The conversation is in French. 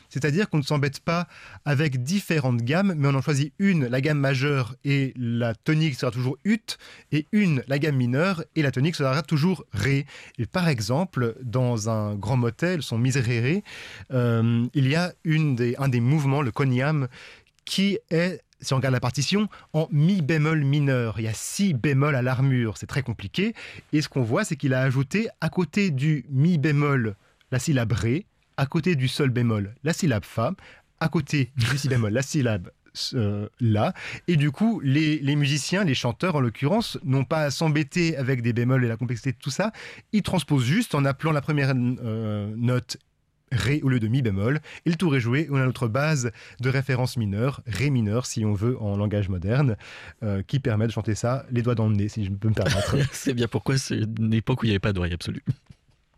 C'est-à-dire qu'on ne s'embête pas avec différentes gammes, mais on en choisit une, la gamme majeure, et la tonique sera toujours ut, et une, la gamme mineure, et la tonique sera toujours ré. Et par exemple, dans un grand motet, son miserere, il y a un des mouvements, le coniam, qui est, si on regarde la partition, en mi bémol mineur. Il y a 6 bémols à l'armure, c'est très compliqué. Et ce qu'on voit, c'est qu'il a ajouté à côté du mi bémol la syllabe ré, à côté du sol bémol la syllabe fa, à côté du si bémol la syllabe la. Et du coup, les musiciens, les chanteurs en l'occurrence, n'ont pas à s'embêter avec des bémols et la complexité de tout ça. Ils transposent juste en appelant la première note Ré au lieu de Mi bémol, et le tour est joué. On a notre base de référence mineure, Ré mineur si on veut en langage moderne, qui permet de chanter ça les doigts dans le nez, si je peux me permettre. C'est bien pourquoi c'est une époque où il n'y avait pas d'oreille absolue.